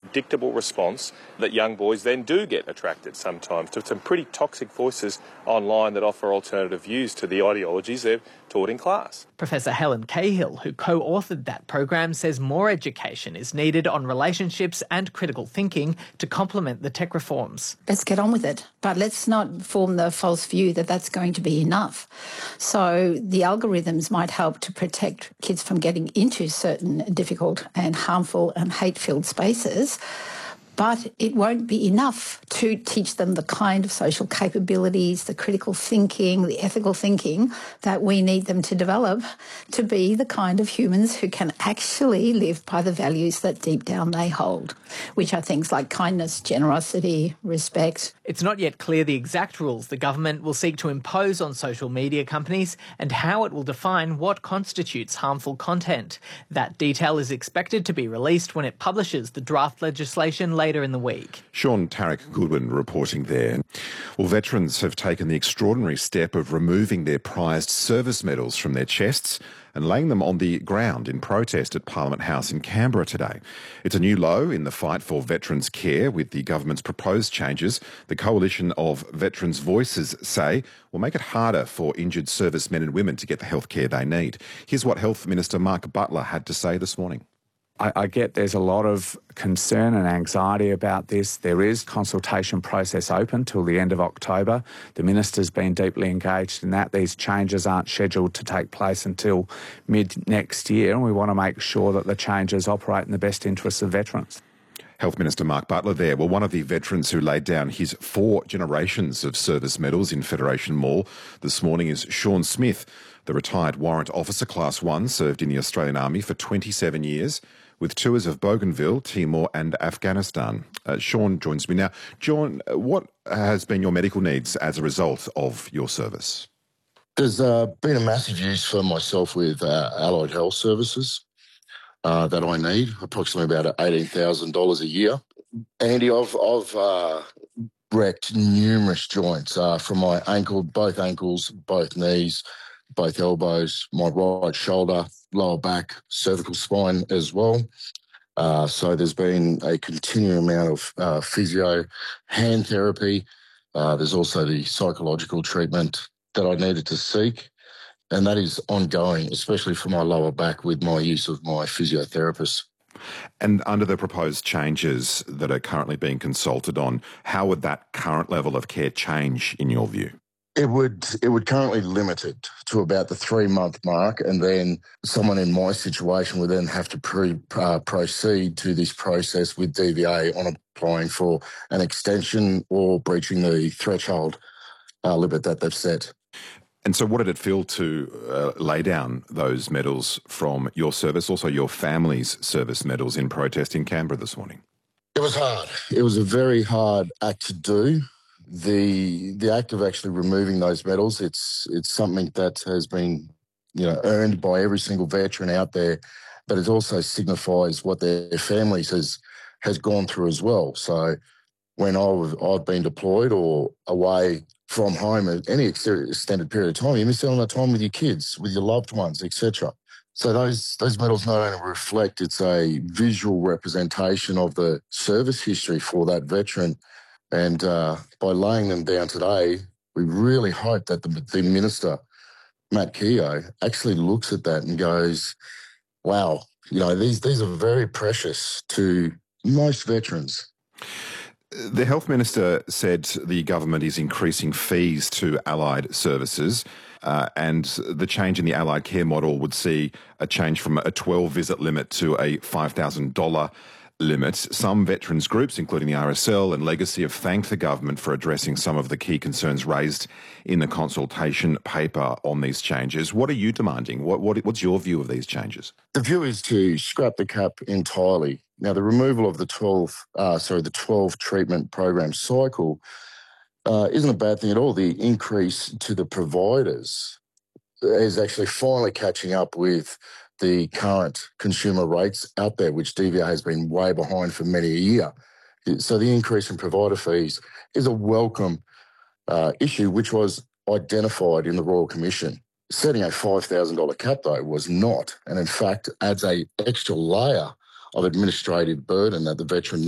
predictable response that young boys then do get attracted sometimes to some pretty toxic voices online that offer alternative views to the ideologies they're taught in class. Professor Helen Cahill, who co-authored that program, says more education is needed on relationships and critical thinking to complement the tech reforms. Let's get on with it, but let's not form the false view that that's going to be enough. So the algorithms might help to protect kids from getting into certain difficult and harmful and hate-filled spaces, but it won't be enough to teach them the kind of social capabilities, the critical thinking, the ethical thinking that we need them to develop to be the kind of humans who can actually live by the values that deep down they hold, which are things like kindness, generosity, respect. It's not yet clear the exact rules the government will seek to impose on social media companies and how it will define what constitutes harmful content. That detail is expected to be released when it publishes the draft legislation later in the week. Sean Tarek Goodwin reporting there. Well, veterans have taken the extraordinary step of removing their prized service medals from their chests and laying them on the ground in protest at Parliament House in Canberra today. It's a new low in the fight for veterans' care with the government's proposed changes. The Coalition of Veterans' Voices say will make it harder for injured servicemen and women to get the health care they need. Here's what Health Minister Mark Butler had to say this morning. I get there's a lot of concern and anxiety about this. There is consultation process open till the end of October. The Minister's been deeply engaged in that. These changes aren't scheduled to take place until mid next year, and we want to make sure that the changes operate in the best interests of veterans. Health Minister Mark Butler there. Well, one of the veterans who laid down his 4 generations of service medals in Federation Mall this morning is Sean Smith. The retired warrant officer, Class 1, served in the Australian Army for 27 years with tours of Bougainville, Timor and Afghanistan. Sean joins me now. Sean, what has been your medical needs as a result of your service? There's been a massive use for myself with allied health services that I need, approximately about $18,000 a year. Andy, I've wrecked numerous joints from my ankle, both ankles, both knees, both elbows, my right shoulder, lower back, cervical spine as well. So there's been a continuing amount of physio, hand therapy. There's also the psychological treatment that I needed to seek. And that is ongoing, especially for my lower back with my use of my physiotherapist. And under the proposed changes that are currently being consulted on, how would that current level of care change in your view? It would currently limit it to about the 3-month mark, and then someone in my situation would then have to proceed to this process with DVA on applying for an extension or breaching the threshold limit that they've set. And so what did it feel to lay down those medals from your service, also your family's service medals in protest in Canberra this morning? It was hard. It was a very hard act to do. The act of actually removing those medals, it's something that has been, earned by every single veteran out there, but it also signifies what their families has gone through as well. So when I've been deployed or away from home at any extended period of time, you miss out on that time with your kids, with your loved ones, etc. So those medals not only reflect, it's a visual representation of the service history for that veteran. And by laying them down today, we really hope that the Minister, Matt Keogh, actually looks at that and goes, wow, these are very precious to most veterans. The Health Minister said the government is increasing fees to allied services and the change in the allied care model would see a change from a 12-visit limit to a $5,000 limit. Some veterans groups, including the RSL and Legacy, have thanked the government for addressing some of the key concerns raised in the consultation paper on these changes. What are you demanding? What's your view of these changes? The view is to scrap the cap entirely. Now, the removal of the 12 treatment program cycle isn't a bad thing at all. The increase to the providers is actually finally catching up with the current consumer rates out there, which DVA has been way behind for many a year. So the increase in provider fees is a welcome issue, which was identified in the Royal Commission. Setting a $5,000 cap, though, was not, and in fact adds an extra layer of administrative burden that the veteran